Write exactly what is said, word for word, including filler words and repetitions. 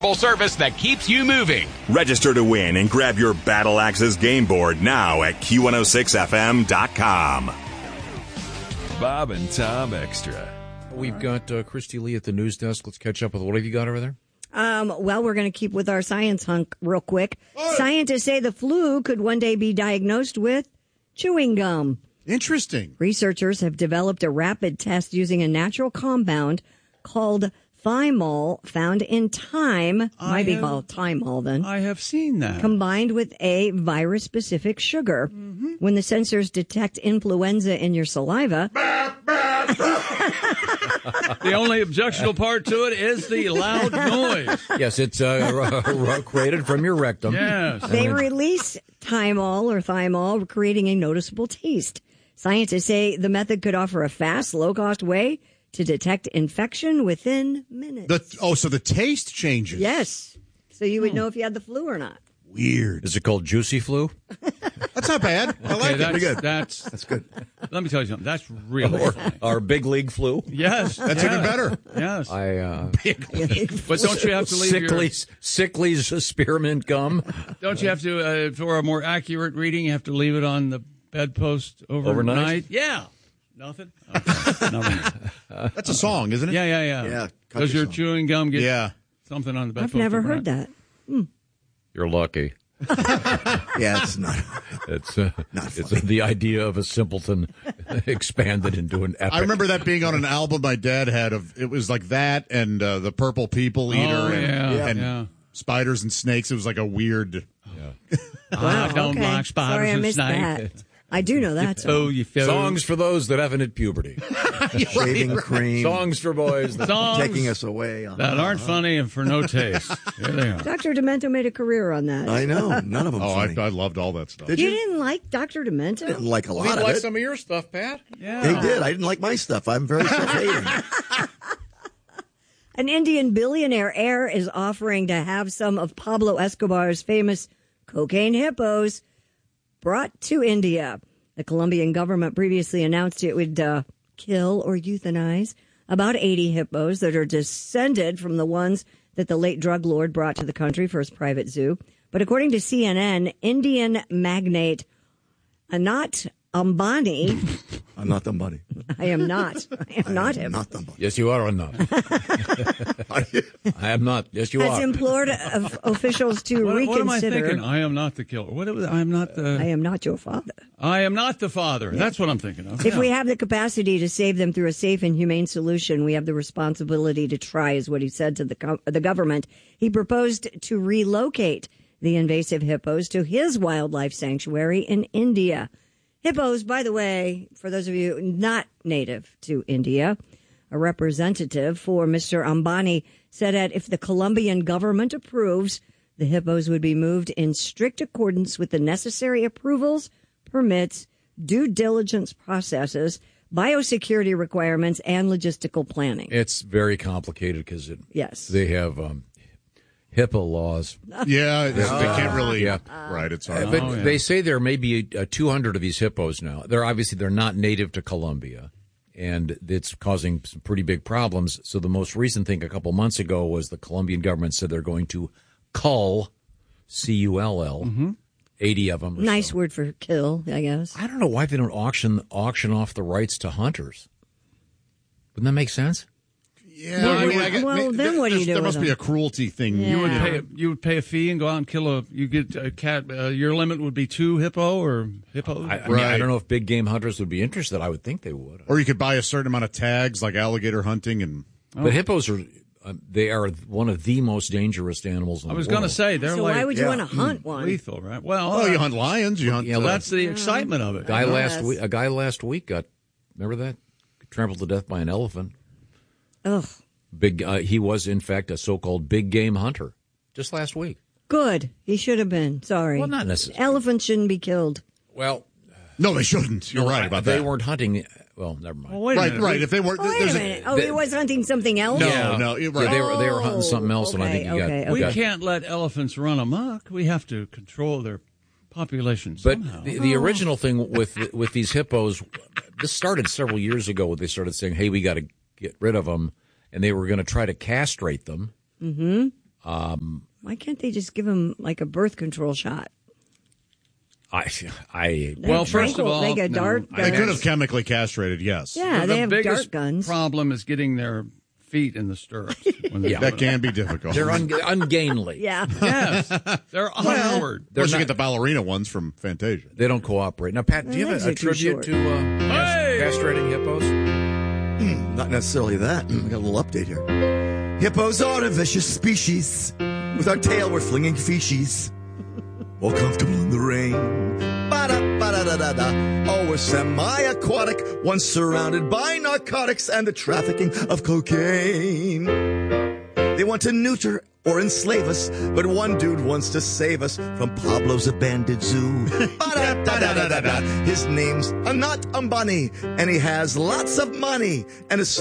Service that keeps you moving. Register to win and grab your Battle Axes game board now at Q one oh six F M dot com. Bob and Tom Extra. We've got uh, Christy Lee at the news desk. Let's catch up with what have you got over there? Um, well, we're going to keep with our science hunk real quick. Oh. Scientists say the flu could one day be diagnosed with chewing gum. Interesting. Researchers have developed a rapid test using a natural compound called thymol, found in thyme. I might be have, called thymol then. I have seen that. Combined with a virus-specific sugar. Mm-hmm. When the sensors detect influenza in your saliva... The only objectionable part to it is the loud noise. Yes, it's uh, created from your rectum. Yes. They release thymol or thymol, creating a noticeable taste. Scientists say the method could offer a fast, low-cost way to detect infection within minutes. The, oh, so the taste changes. Yes. So you would know if you had the flu or not. Weird. Is it called juicy flu? That's not bad. I like okay, it. That's, good. That's, that's good. Let me tell you something. That's really or, funny. Our big league flu? Yes. That's yes. even better. Yes. I, uh, big league But don't you have to leave Sickly's, your... Sickly's spearmint gum? Don't you have to, uh, for a more accurate reading, you have to leave it on the bedpost overnight? Overnight? Yeah. Nothing? Okay. Nothing. That's a song, isn't it? Yeah, yeah, yeah. Yeah. Does your song. chewing gum get yeah. something on the bedpost I've never overnight? heard that. Hmm. You're lucky. Yeah, it's not. It's uh, not it's uh, the idea of a simpleton expanded into an epic. I remember that being on an album my dad had. Of it was like that and uh, the Purple People Eater oh, and, yeah, and yeah. Spiders and Snakes. It was like a weird. Yeah. Wow, I don't okay. like spiders Sorry, I and missed snakes. that. I do know that song. Oh, you feel Songs for those that haven't hit puberty. Shaving cream. Songs for boys that Songs taking us away. Uh-huh. that aren't funny and for no taste. Here they are. Doctor Demento made a career on that. I know. None of them Oh, I, funny. I loved all that stuff. Did you you? didn't like Doctor Demento? Didn't like a We lot of like it. some of your stuff, Pat. Yeah. They did. I didn't like my stuff. I'm very self-hating. An Indian billionaire heir is offering to have some of Pablo Escobar's famous cocaine hippos brought to India. The Colombian government previously announced it would uh, kill or euthanize about eighty hippos that are descended from the ones that the late drug lord brought to the country for his private zoo. But according to C N N, Indian magnate Anant Ambani... I'm not somebody. I am not. I am not him. Not somebody. Yes, you are or not? I am not. Yes, you Has are. implored of officials to What, reconsider. what am I thinking? I am not the killer. What was, I am not the. I am not your father. I am not the father. That's what I'm thinking of. If yeah. we have the capacity to save them through a safe and humane solution, we have the responsibility to try, is what he said to the co- the government. He proposed to relocate the invasive hippos to his wildlife sanctuary in India. Hippos, by the way, for those of you not native to India, a representative for Mister Ambani said that if the Colombian government approves, the hippos would be moved in strict accordance with the necessary approvals, permits, due diligence processes, biosecurity requirements, and logistical planning. It's very complicated because it. Yes. They have um, HIPAA laws. Yeah, they, they can't really. Yeah. Right, it's Uh, hard. but Oh, yeah. they say there may be uh, two hundred of these hippos now. They're obviously they're not native to Colombia, and it's causing some pretty big problems. So the most recent thing a couple months ago was the Colombian government said they're going to cull, C U L L, Mm-hmm. eighty of them. or Nice so. word for kill, I guess. I don't know why they don't auction auction off the rights to hunters. Wouldn't that make sense? Yeah, Well, I mean, I get, well, then what do you there do must with be them? a cruelty thing. Yeah. You would pay. You would pay a fee and go out and kill a. You get a cat. Uh, your limit would be two hippo or hippo. I, I, mean, I don't know if big game hunters would be interested. I would think they would. Or you could buy a certain amount of tags, like alligator hunting, and But hippos are uh, they are one of the most dangerous animals in I the was world. going to say they're So like why would you yeah. want to hunt one? lethal, right? Well, oh, uh, you hunt lions, you hunt. Yeah, uh, that's the excitement of it. guy last Yes. week. A guy last week got. Remember that? Trampled to death by an elephant. Ugh. Big. Uh, he was in fact a so-called big game hunter. Just last week. Good. He should have been. Sorry. Well, not necessarily. Elephants shouldn't be killed. Well, no, they shouldn't. You're no, right I- about they that. weren't hunting. Well, never mind. Well, wait a right, minute. right. If they weren't, Oh, wait there's a minute. Oh, they- he was hunting something else? No, Yeah. no, you're Yeah, right. they were they were hunting something else, and I okay, think you okay, got. We got- can't let elephants run amok. We have to control their population But somehow. the, the original thing with with these hippos, this started several years ago. They started saying, "Hey, we got to get rid of them," and they were going to try to castrate them. Mm-hmm. Um, Why can't they just give him like a birth control shot? I, I. Well, first of all, they got no, dart I guns. They could have chemically castrated, yes. Yeah, the they have biggest dart guns. problem is getting their feet in the stirrups. When Yeah. That can be difficult. They're un- ungainly. Yeah. Yes, they're awkward. They're Unless you not- get the ballerina ones from Fantasia. They don't cooperate. Now, Pat, do you Their have a, a legs are too tribute short. to uh, Hey! castrating hippos? Not necessarily that. We got a little update here. Hippos are a vicious species. With our tail, we're flinging feces. All comfortable in the rain. Ba-da-ba-da-da-da-da. Oh, we're semi-aquatic. Once surrounded by narcotics and the trafficking of cocaine. They want to neuter or enslave us, but one dude wants to save us from Pablo's abandoned zoo. Ba-da-da-da-da-da. His name's Anat Ambani, and he has lots of money and a